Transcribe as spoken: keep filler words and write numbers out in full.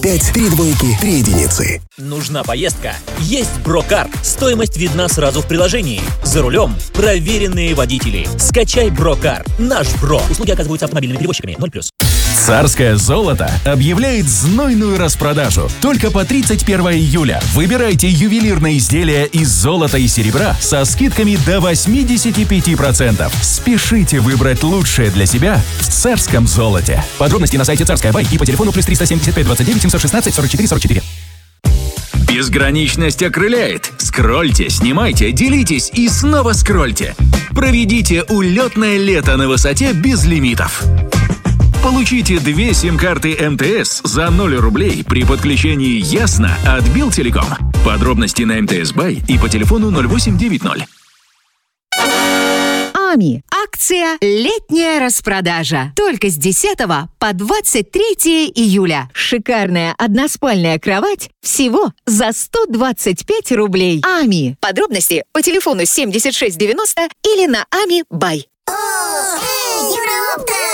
Пять, три двойки, три единицы. Нужна поездка? Есть Брокар. Стоимость видна сразу в приложении. За рулем проверенные водители. Скачай Брокар. Наш Бро. Услуги оказываются автомобильными перевозчиками. ноль плюс. Царское золото объявляет знойную распродажу. Только по тридцать первого июля выбирайте ювелирные изделия из золота и серебра со скидками до восемьдесят пять процентов. Спешите выбрать лучшее для себя в царском золоте. Подробности на сайте Царская Бай и по телефону плюс триста семьдесят пять двадцать девять семьсот шестнадцать сорок четыре сорок четыре. Безграничность окрыляет. Скрольте, снимайте, делитесь и снова скрольте. Проведите улетное лето на высоте без лимитов. Получите две сим-карты эм тэ эс за ноль рублей при подключении «Ясно» от Билтелеком. Подробности на эм тэ эс Бай и по телефону ноль восемь девять ноль. АМИ. Акция «Летняя распродажа». Только с десятого по двадцать третье июля. Шикарная односпальная кровать всего за сто двадцать пять рублей. АМИ. Подробности по телефону семьдесят шесть девяносто или на ами бай. О, эй, Юра!